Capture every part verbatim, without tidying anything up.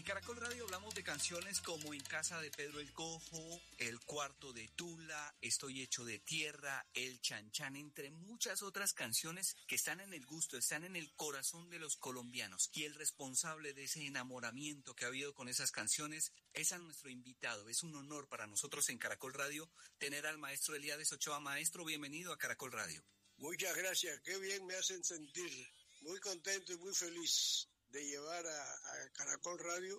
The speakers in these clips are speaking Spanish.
Caracol Radio hablamos de canciones como En casa de Pedro el Cojo, El cuarto de Tula, Estoy hecho de tierra, El Chan Chan, entre muchas otras canciones que están en el gusto, están en el corazón de los colombianos. Y el responsable de ese enamoramiento que ha habido con esas canciones es a nuestro invitado. Es un honor para nosotros en Caracol Radio tener al maestro Elías Ochoa. Maestro, bienvenido a Caracol Radio. Muchas gracias, qué bien me hacen sentir. Muy contento y muy feliz de llevar a, a Caracol Radio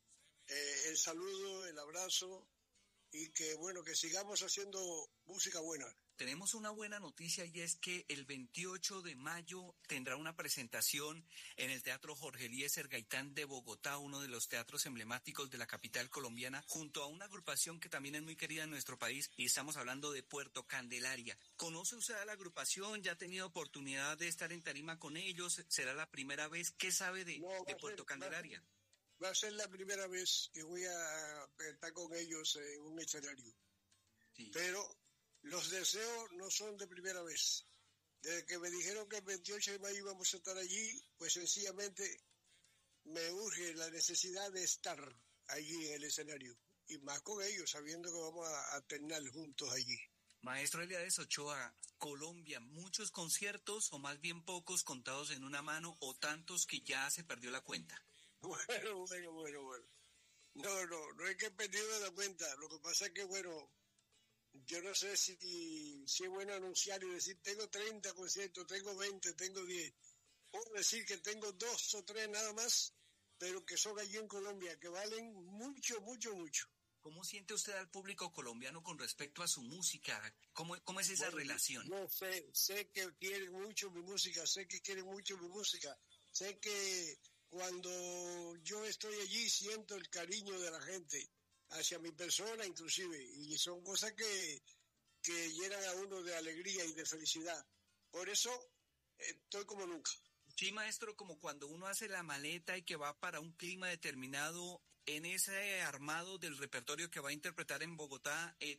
eh, el saludo, el abrazo y que bueno, que sigamos haciendo música buena. Tenemos una buena noticia y es que el veintiocho de mayo tendrá una presentación en el Teatro Jorge Eliezer Gaitán de Bogotá, uno de los teatros emblemáticos de la capital colombiana, junto a una agrupación que también es muy querida en nuestro país, y estamos hablando de Puerto Candelaria. ¿Conoce usted a la agrupación? ¿Ya ha tenido oportunidad de estar en tarima con ellos? ¿Será la primera vez? ¿Qué sabe de, no, de Puerto ser, Candelaria? Va, va a ser la primera vez que voy a estar con ellos en un escenario. Sí. Pero los deseos no son de primera vez. Desde que me dijeron que el veintiocho de mayo íbamos a estar allí, pues sencillamente me urge la necesidad de estar allí en el escenario. Y más con ellos, sabiendo que vamos a, a terminar juntos allí. Maestro Elías Ochoa, Colombia, muchos conciertos o más bien pocos contados en una mano o tantos que ya se perdió la cuenta. Bueno, bueno, bueno, bueno. No, no, no es que he perdido la cuenta. Lo que pasa es que, bueno, yo no sé si, si es bueno anunciar y decir tengo treinta conciertos, tengo veinte, tengo diez. Puedo decir que tengo dos o tres nada más, pero que son allí en Colombia, que valen mucho, mucho, mucho. ¿Cómo siente usted al público colombiano con respecto a su música? ¿Cómo, cómo es esa bueno, relación? No sé, sé que quieren mucho mi música, sé que quieren mucho mi música, sé que cuando yo estoy allí siento el cariño de la gente hacia mi persona inclusive, y son cosas que, que llenan a uno de alegría y de felicidad. Por eso estoy como nunca. Sí, maestro, como cuando uno hace la maleta y que va para un clima determinado, en ese armado del repertorio que va a interpretar en Bogotá, eh,